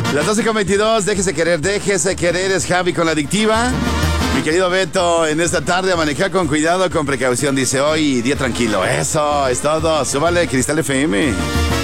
Las 12:22, déjese querer, es Javi con la adictiva. Mi querido Beto, en esta tarde a manejar con cuidado, con precaución, dice hoy, día tranquilo. Eso es todo, súbale Cristal FM.